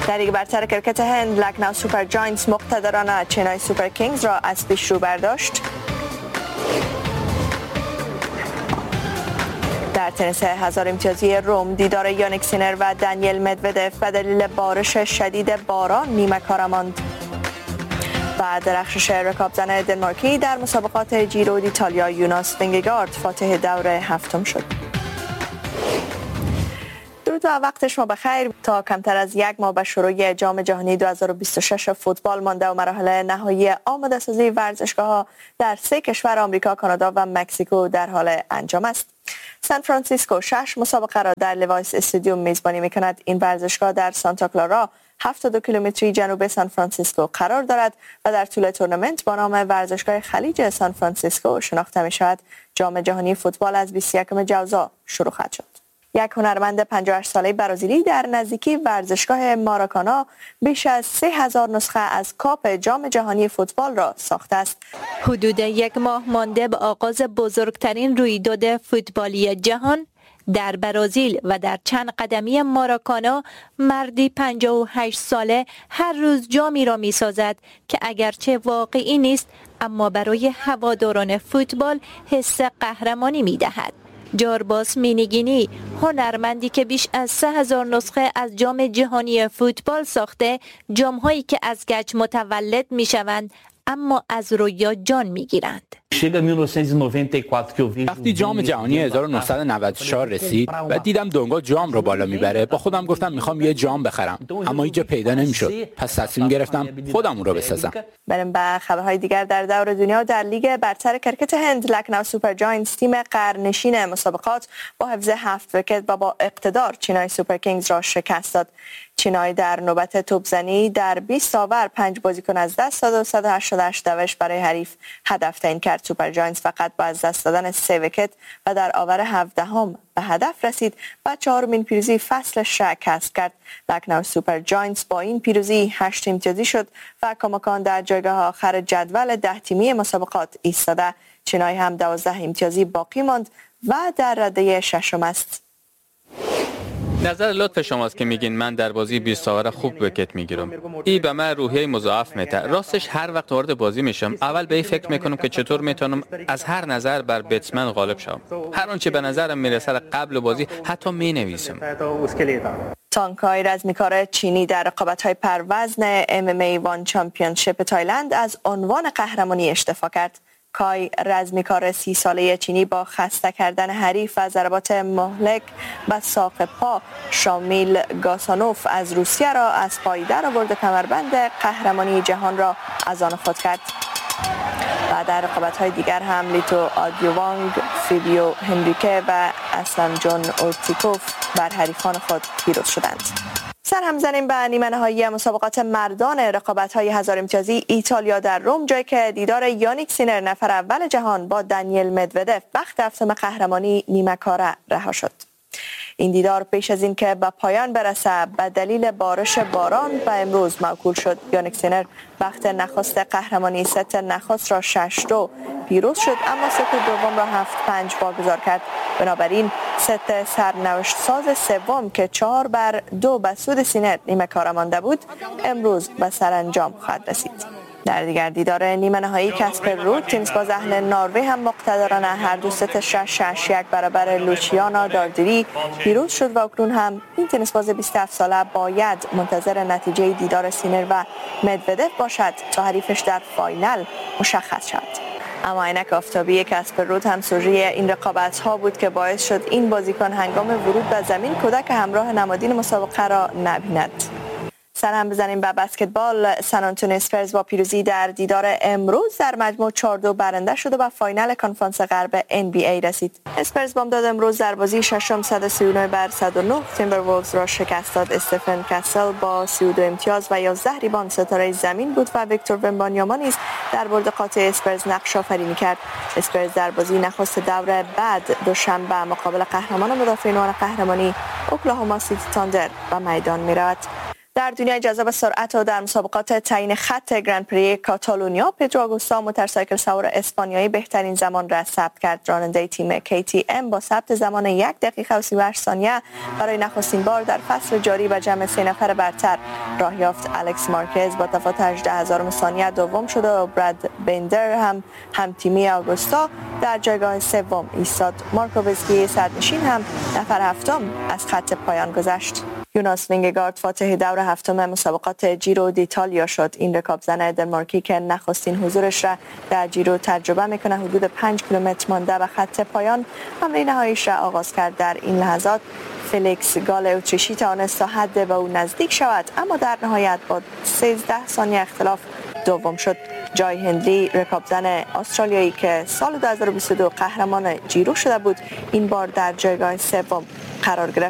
در لیگ برتر کرکت هند لکنو سوپر جاینتس مقتدرانه چنای سوپر کینگز را از پیش رو برداشت. در تنیس 1000 امتیازی روم دیدار یانیک سینر و دانیل مدودف به دلیل بارش شدید باران نیمه کاره ماند. و درخشش رکاب زن دنمارکی در مسابقات جیرو ایتالیا یوناس وینگگارد فاتح دور هفتم شد. درود و وقت شما بخیر. تا کمتر از یک ماه به شروع جام جهانی 2026 فوتبال مانده و مراحل نهایی آماده سازی ورزشگاه‌ها در 3 کشور آمریکا، کانادا و مکزیکو در حال انجام است. سان فرانسیسکو 6 مسابقه را در لیوایس استادیوم میزبانی می‌کند. این ورزشگاه در سانتا کلارا 72 کیلومتری جنوب سان فرانسیسکو قرار دارد و در طول تورنمنت با نام ورزشگاه خلیج سان فرانسیسکو شناخته می‌شود. جام جهانی فوتبال از 21 ژوئن شروع خواهد شد. یک هنرمند 58 ساله برازیلی در نزدیکی ورزشگاه ماراکانا بیش از 3000 نسخه از کاپ جام جهانی فوتبال را ساخته است. حدود یک ماه مانده به آغاز بزرگترین رویداد فوتبالی جهان در برزیل و در چند قدمی ماراکانا، مردی 58 ساله هر روز جامی را می سازد که اگرچه واقعی نیست اما برای هواداران فوتبال حس قهرمانی می دهد. جارباس مینیگینی، هنرمندی که بیش از 3000 نسخه از جام جهانی فوتبال ساخته، جام‌هایی که از گچ متولد می‌شوند اما از رویا جان می‌گیرند. وقتی جام جهانی 1994 رسید و دیدم دونگا جام رو بالا میبره، با خودم گفتم میخوام یه جام بخرم، اما اینجا پیدا نمیشد. پس تصمیم گرفتم خودم رو بسازم. بریم به خبرهای دیگر. در دور دنیا در لیگ برتر کرکت هند لکنو سوپر جاینتس تیم قرنشین مسابقات با حفظ 7 ویکت و با اقتدار چنای سوپر کینگز را شکست داد. چینای در نوبت توپزنی در 20 آور 5 بازیکن از دست داد و 188 دوش برای حریف هدف تعیین کرد. سوپر جاینتس فقط با از دست دادن 3 ویکت و در آور 17 به هدف رسید و 4مین پیروزی فصلش را کسب کرد. لکنو سوپر جاینتس با این پیروزی 8 امتیازی شد و کماکان در جایگاه آخر جدول 10 تیمی مسابقات ایستاده. چینای هم 12 امتیازی باقی ماند و در رده ششم است. نظر لطف شماست که میگین من در بازی 20 آور خوب ویکت میگیرم. این به من روحیه مضاعف میده. راستش هر وقت وارد بازی میشم اول به این فکر میکنم که چطور میتونم از هر نظر بر بتسمن غالب شوم. هر آنچه به نظرم میرسه قبل بازی حتی مینویسم. تانکای رزمیکار چینی در رقابت‌های پروزن MMA وان چمپیونشیپ تایلند از عنوان قهرمانی اشتفا کرد. کای رزمیکار 30 ساله چینی با خسته کردن حریف و ضربات مهلک به ساق پا شامیل گاسانوف از روسیه را از پای در آورد و کمربند قهرمانی جهان را از آن خود کرد. و در رقابت‌های دیگر هم لیتو آدیوانگ، فیبیو هنریکه و اسلم جون اورتیکوف بر حریفان خود پیروز شدند. سر هم زنیم به نیمه نهایی مسابقات مردان رقابت‌های 1000 امتیازی ایتالیا در روم، جایی که دیدار یانیک سینر نفر اول جهان با دانیل مدودف بخت هفتم قهرمانی نیمه کاره رها شد. این دیدار پیش از این که به پایان برسه به دلیل بارش باران به امروز موکول شد. یانیک سینر بخت نخست قهرمانی ست نخست را 6-2 پیروز شد، اما ست دوم را 7-5 واگذار کرد. بنابراین ست سرنوشت ساز سوم که 4-2 به سود سینر نیمه کاره مانده بود امروز به سرانجام خواهد رسید. در دیگر دیدار نیمه نهایی کاسپر رود، تنیس باز اهل نروژ هم مقتدرانه هر دو ست 6-6-1 برابر لوچیانا داردری پیروز شد و اکنون هم این تنیس باز 27 ساله باید منتظر نتیجه دیدار سینر و مدودف باشد تا حریفش در فاینال مشخص شد. اما عینک آفتابی کاسپر رود هم سوژه این رقابت ها بود که باعث شد این بازیکن هنگام ورود به زمین کودک همراه نمادین مسابقه را نبیند. سر هم بزنیم به بسکتبال. سن آنتونیو اسپرز با پیروزی در دیدار امروز در مجموع 4-2 برنده شد و به فاینال کنفرانس غرب NBA رسید. اسپرز بامداد امروز در بازی ششم 139-109 تیمبرولفز را شکست داد. استفن کاسل با 32 امتیاز و 11 ریباند ستاره زمین بود و ویکتور ومبانیاما نیز در برد قاطع اسپرز نقش آفرینی کرد. اسپرز در بازی نخست دور بعد دوشنبه مقابل قهرمان مدافعین قهرمانی اوکلاهوما سیتی تاندر به میدان می‌رود. در دنیای جذاب سرعت و در مسابقات تعیین خط گرند پری کاتالونیا، پدرو آگوستا موتورسایکل سوار اسپانیایی بهترین زمان را ثبت کرد. راننده تیم KTM با ثبت زمان 1 دقیقه و 38 ثانیه برای نخستین بار در فصل جاری به جمع 3 نفر برتر راه یافت. الکس مارکز با تفاوت 18,000 ثانیه دوم شد و براد بندر هم تیمی آگوستا در جایگاه سوم ایستاد. مارکو وزکی صدرنشین هم نفر هفتم از خط پایان گذشت. یوناس وینگگارد فاتح دور هفتم مسابقات جیرو دیتالیا شد. این رکابزن دنمارکی که نخستین حضورش را در جیرو تجربه میکنه حدود 5 کیلومتر مانده به خط پایان حمله نهاییش را آغاز کرد. در این لحظات فلیکس گال اتریشی توانست تا حد به او نزدیک شود، اما در نهایت با 13 ثانیه اختلاف دوم شد. جای هندلی رکابزن استرالیایی که سال 2022 قهرمان جیرو شده بود این بار در جایگاه سوم قرار گرفت.